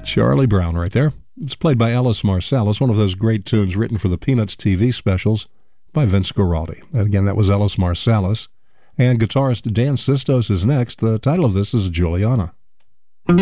Charlie Brown right there. It's played by Ellis Marsalis, one of those great tunes written for the Peanuts TV specials by Vince Guaraldi. And again, that was Ellis Marsalis. And guitarist Dan Sistos is next. The title of this is Juliana.